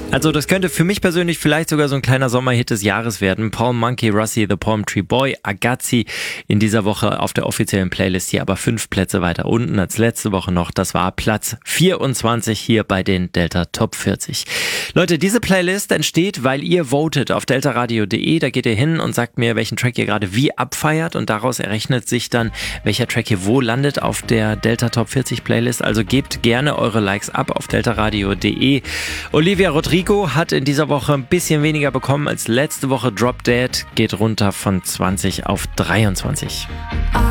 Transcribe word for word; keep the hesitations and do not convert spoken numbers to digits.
Also das könnte für mich persönlich vielleicht sogar so ein kleiner Sommerhit des Jahres werden. Paul Monkey, Rusty the Palm Tree Boy, Agazzi in dieser Woche auf der offiziellen Playlist hier aber fünf Plätze weiter unten als letzte Woche noch. Das war Platz vierundzwanzig hier bei den Delta Top vierzig. Leute, diese Playlist entsteht, weil ihr votet auf deltaradio punkt de. Da geht ihr hin und sagt mir, welchen Track ihr gerade wie abfeiert und daraus errechnet sich dann, welcher Track hier wo landet auf der Delta Top vierzig Playlist. Also gebt gerne eure Likes ab auf deltaradio punkt de. Olivia Rodrigo hat in dieser Woche ein bisschen weniger bekommen als letzte Woche. Drop Dead geht runter von zwanzig auf dreiundzwanzig.